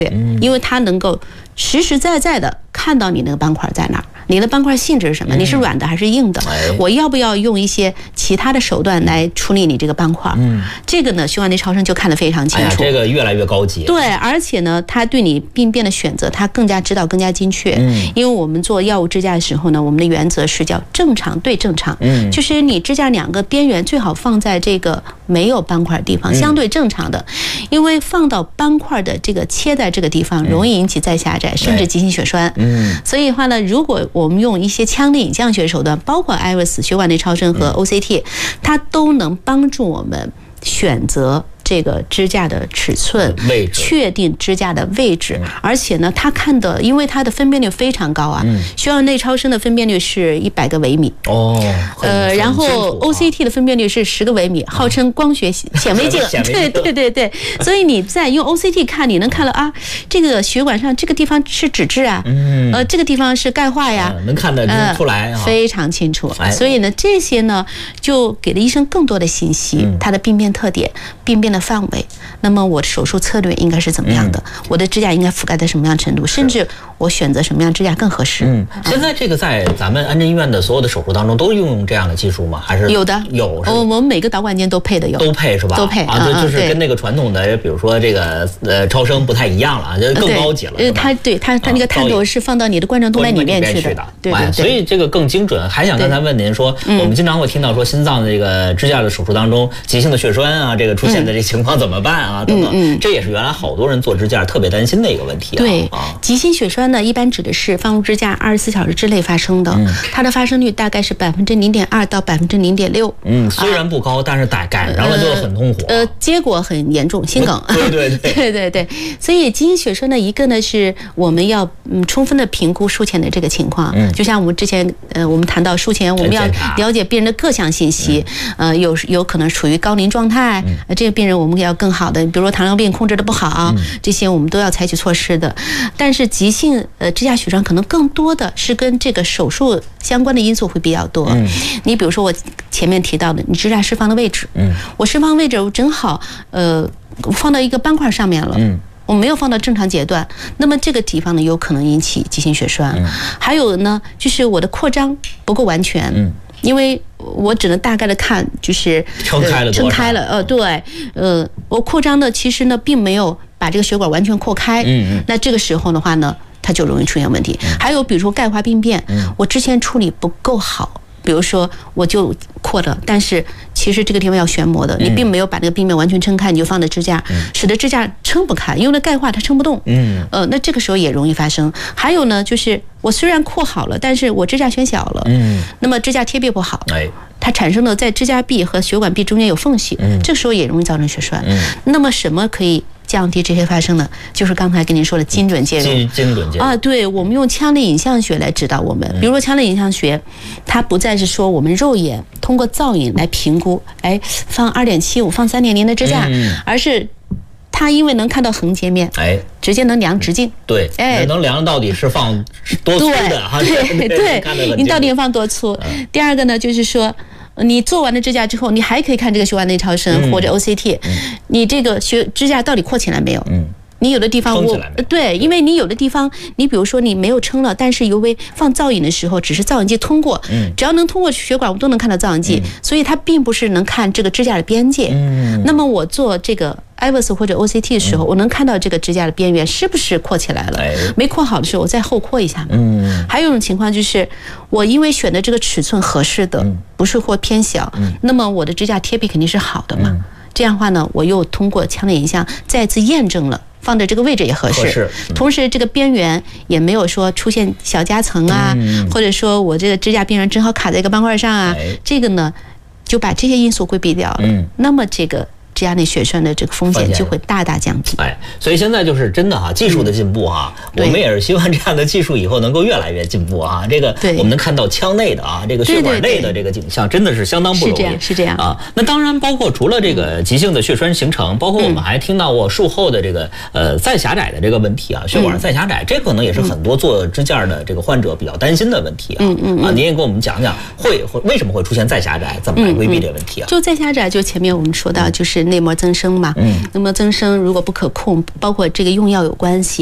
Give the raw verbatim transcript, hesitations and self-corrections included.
因为它能够实实在在的看到你那个斑块在哪儿，你的斑块性质是什么，你是软的还是硬的，我要不要用一些其他的手段来处理你这个斑块？嗯，这个呢，血管内超声就看得非常清楚。哎呀， 这个越来越高级。 对，而且呢，它对你病变的选择，它更加指导更加精确。嗯，因为我们做药物支架的时候呢，我们的原则是叫正常对正常。嗯，就是你支架两个边缘最好放在这个没有斑块的地方，相对正常的，因为放到斑块的这个切在这个地方，容易引起再狭窄，甚至急性血栓。嗯，所以的话呢，如果我们用一些腔内影像学手段，包括 I V S 血管内超声和 O C T， 它都能帮助我们选择这个支架的尺寸，确定支架的位置，而且呢，它看的，因为它的分辨率非常高啊，血管内超声的分辨率是一百个微米哦，呃，然后 O C T 的分辨率是十个微米，号称光学显微镜，对对对对，所以你在用 O C T 看，你能看到啊，这个血管上这个地方是脂质啊，呃，这个地方是钙化呀， 能看得出来， 非常清楚。所以呢，这些呢，就给了医生更多的信息，它的病变特点、病变的范围，那么我的手术策略应该是怎么样的？嗯、我的支架应该覆盖在什么样程度？甚至我选择什么样支架更合适？嗯， 现在这个在咱们安贞医院的所有的手术当中都运用这样的技术吗？还是有的？ 有， 我们每个导管间都配的有， 都配是吧？ 都配啊，就就是跟那个传统的，比如说这个呃超声不太一样了，就更高级了。 呃，它对它它那个探头是放到你的冠状动脉里面去的，对对。 所以这个更精准。还想刚才问您说，我们经常会听到说心脏的这个支架的手术当中，急性的血栓啊，这个出现的这情况怎么办啊？等等，这也是原来好多人做支架特别担心的一个问题啊。 对，急性血栓呢，一般指的是放入支架二十四小时之内发生的，它的发生率大概是百分之零点二到百分之零点六。 嗯，虽然不高，但是赶赶上了就很痛苦。 呃，结果很严重，心梗。 对对对对对对。所以急性血栓呢，一个呢是我们要嗯充分的评估术前的这个情况，嗯，就像我们之前呃我们谈到术前我们要了解病人的各项信息，呃有有可能处于高龄状态，呃这个病人我们要更好的，比如说糖尿病控制的不好，这些我们都要采取措施的。但是急性呃支架血栓可能更多的是跟这个手术相关的因素会比较多。嗯，你比如说我前面提到的，你支架释放的位置，嗯，我释放位置我正好呃放到一个斑块上面了，嗯。我没有放到正常阶段，那么这个地方呢有可能引起急性血栓。嗯、还有呢，就是我的扩张不够完全，嗯、因为我只能大概的看，就是撑开了， 撑开了，呃，对，呃，我扩张的其实呢并没有把这个血管完全扩开，嗯嗯，那这个时候的话呢，它就容易出现问题。嗯、还有比如说钙化病变，嗯、我之前处理不够好。比如说，我就扩了，但是其实这个地方要旋膜的，你并没有把这个病变完全撑开，你就放在支架，使得支架撑不开，因为那钙化它撑不动。嗯，呃，那这个时候也容易发生。还有呢，就是我虽然扩好了，但是我支架选小了，嗯，那么支架贴壁不好，哎，它产生的在支架壁和血管壁中间有缝隙，嗯，这个时候也容易造成血栓。嗯，那么什么可以降低这些发生呢？就是刚才跟您说的精准介入， 精精准介入啊， 对，我们用腔内影像学来指导我们。比如说腔内影像学，它不再是说我们肉眼通过造影来评估，哎，放二点七五、放三点零的支架，嗯、而是它因为能看到横截面，哎，直接能量直径， 对，哎，能量到底是放多粗的哈？ 对对，你到底放多粗？嗯、第二个呢，就是说。你做完了支架之后，你还可以看这个血管内超声或者 O C T，、嗯、你这个血支架到底扩起来没有？嗯，你有的地方我对，因为你有的地方，你比如说你没有撑了，但是由于放造影的时候，只是造影剂通过，嗯，只要能通过血管，我都能看到造影剂，嗯、所以它并不是能看这个支架的边界。嗯，那么我做这个 I V S 或者 O C T 的时候，嗯、我能看到这个支架的边缘是不是扩起来了？哎、没扩好的时候，我再后扩一下嘛。嗯，还有一种情况就是，我因为选的这个尺寸合适的，嗯、不是或偏小，嗯、那么我的支架贴壁肯定是好的嘛。嗯、这样的话呢，我又通过腔内影像再次验证了。放的这个位置也合适，合适嗯、同时这个边缘也没有说出现小夹层啊，嗯、或者说我这个支架边缘正好卡在一个斑块上啊，哎、这个呢就把这些因素规避掉了。嗯、那么这个支架内血栓的这个风险就会大大降低。 哎，所以现在就是真的哈，技术的进步哈，嗯、我们也是希望这样的技术以后能够越来越进步啊。这个我们能看到腔内的啊，这个血管内的这个景象，真的是相当不容易。 是这样，是这样啊。那当然，包括除了这个急性的血栓形成，包括我们还听到过术后的这个呃再狭窄的这个问题啊，血管再狭窄，这可能也是很多做支架的这个患者比较担心的问题啊。嗯嗯啊，您也给我们讲讲会会为什么会出现再狭窄，怎么来规避这个问题啊？ 就再狭窄，就前面我们说到就是。 内膜增生嘛。 嗯， 内膜增生如果不可控，包括这个用药有关系。